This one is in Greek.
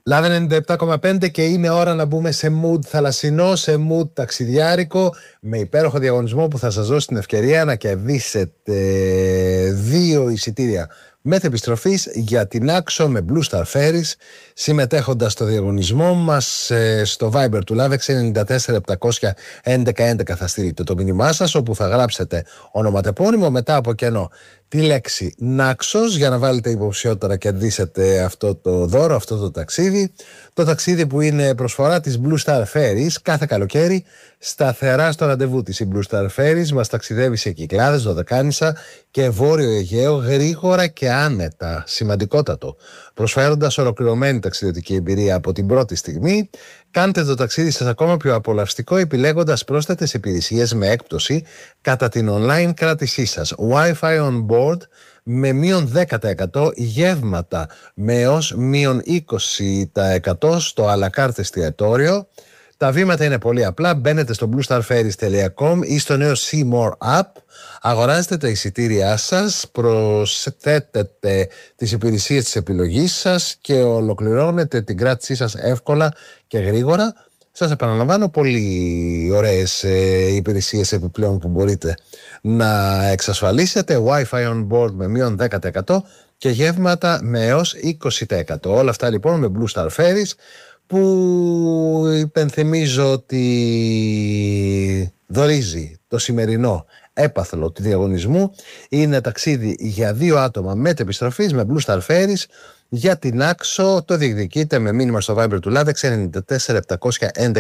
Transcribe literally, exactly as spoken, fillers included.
Λάδε ενενήντα επτά κόμμα πέντε και είναι ώρα να μπούμε σε mood θαλασσινό, σε mood ταξιδιάρικο, με υπέροχο διαγωνισμό που θα σας δώσει την ευκαιρία να κερδίσετε δύο εισιτήρια μετεπιστροφής για την Άξο με Blue Star Ferries, συμμετέχοντας στο διαγωνισμό μας στο Viber του LoveX εννιά τέσσερα επτακόσια έντεκα έντεκα θα στείλετε το μήνυμά σας, όπου θα γράψετε ονοματεπώνυμο, μετά από κενό τη λέξη Νάξος, για να βάλετε υποψηφιότητα να κερδίσετε αυτό το δώρο, αυτό το ταξίδι. Το ταξίδι που είναι προσφορά της Blue Star Ferries, κάθε καλοκαίρι σταθερά στο ραντεβού της. Η Blue Star Ferries μας ταξιδεύει σε Κυκλάδες, Δωδεκάνησα και Βόρειο Αιγαίο γρήγορα και άνετα, σημαντικότατο, προσφέροντας ολοκληρωμένη ταξιδιωτική εμπειρία από την πρώτη στιγμή. Κάντε το ταξίδι σας ακόμα πιο απολαυστικό επιλέγοντας πρόσθετες υπηρεσίες με έκπτωση κατά την online κράτησή σας. Wi-Fi on board με μείον δέκα τοις εκατό, γεύματα με έως μείον είκοσι τοις εκατό στο à la carte εστιατόριο. Τα βήματα είναι πολύ απλά. Μπαίνετε στο blue star ferries τελεία com ή στο νέο See More App, αγοράζετε τα εισιτήριά σας, προσθέτετε τις υπηρεσίες της επιλογής σας και ολοκληρώνετε την κράτησή σας εύκολα και γρήγορα. Σας επαναλαμβάνω, πολύ ωραίες ε, υπηρεσίες επιπλέον που μπορείτε να εξασφαλίσετε. Wi-Fi on board με μείον δέκα τοις εκατό και γεύματα με έως είκοσι τοις εκατό. Όλα αυτά λοιπόν με Blue Star Ferries, που υπενθυμίζω ότι δωρίζει το σημερινό έπαθλο του διαγωνισμού. Είναι ταξίδι για δύο άτομα μετεπιστροφής με Blue Star Ferries για την Άξο. Το διεκδικείτε με μήνυμα στο Viber του LoveX εννιά τέσσερα επτακόσια έντεκα